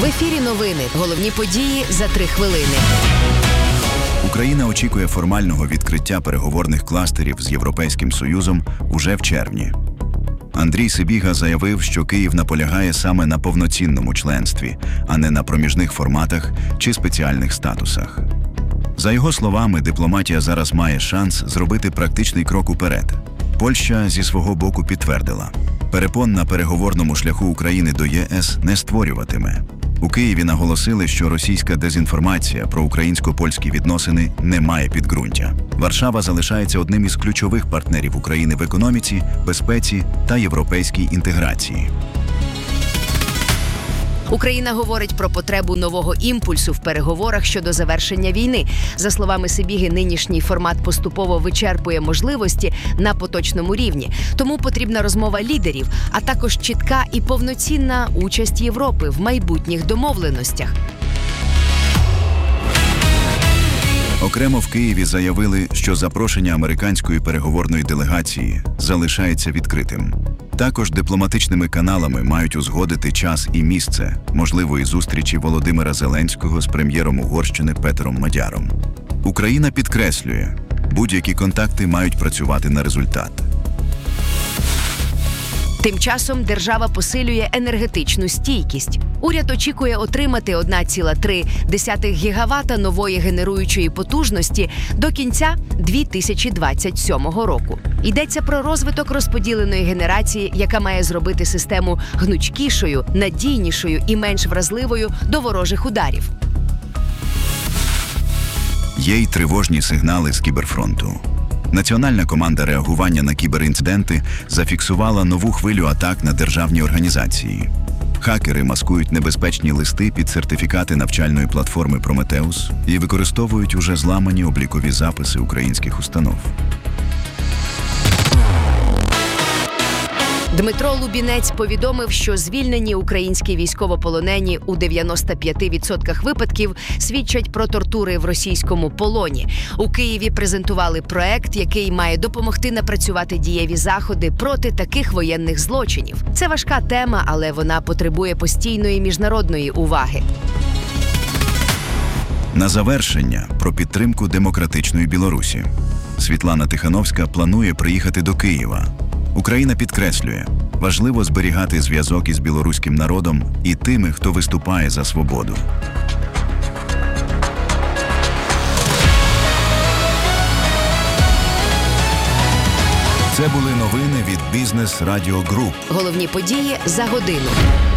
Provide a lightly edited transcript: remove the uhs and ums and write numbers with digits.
В ефірі новини. Головні події за 3 хвилини. Україна очікує формального відкриття переговорних кластерів з Європейським Союзом уже в червні. Андрій Сибіга заявив, що Київ наполягає саме на повноцінному членстві, а не на проміжних форматах чи спеціальних статусах. За його словами, дипломатія зараз має шанс зробити практичний крок уперед. Польща зі свого боку підтвердила, перепон на переговорному шляху України до ЄС не створюватиме. У Києві наголосили, що російська дезінформація про українсько-польські відносини не має підґрунтя. Варшава залишається одним із ключових партнерів України в економіці, безпеці та європейській інтеграції. Україна говорить про потребу нового імпульсу в переговорах щодо завершення війни. За словами Сибіги, нинішній формат поступово вичерпує можливості на поточному рівні. Тому потрібна розмова лідерів, а також чітка і повноцінна участь Європи в майбутніх домовленостях. Окремо в Києві заявили, що запрошення американської переговорної делегації залишається відкритим. Також дипломатичними каналами мають узгодити час і місце можливої зустрічі Володимира Зеленського з прем'єром Угорщини Петером Мадяром. Україна підкреслює, будь-які контакти мають працювати на результат. Тим часом держава посилює енергетичну стійкість. Уряд очікує отримати 1,3 гігавата нової генеруючої потужності до кінця 2027 року. Йдеться про розвиток розподіленої генерації, яка має зробити систему гнучкішою, надійнішою і менш вразливою до ворожих ударів. Є й тривожні сигнали з кіберфронту. Національна команда реагування на кіберінциденти зафіксувала нову хвилю атак на державні організації. Хакери маскують небезпечні листи під сертифікати навчальної платформи «Прометеус» і використовують уже зламані облікові записи українських установ. Дмитро Лубінець повідомив, що звільнені українські військовополонені у 95% випадків свідчать про тортури в російському полоні. У Києві презентували проект, який має допомогти напрацювати дієві заходи проти таких воєнних злочинів. Це важка тема, але вона потребує постійної міжнародної уваги. На завершення про підтримку демократичної Білорусі. Світлана Тихановська планує приїхати до Києва. Україна підкреслює, важливо зберігати зв'язок із білоруським народом і тими, хто виступає за свободу. Це були новини від Бізнес Радіо Груп. Головні події за годину.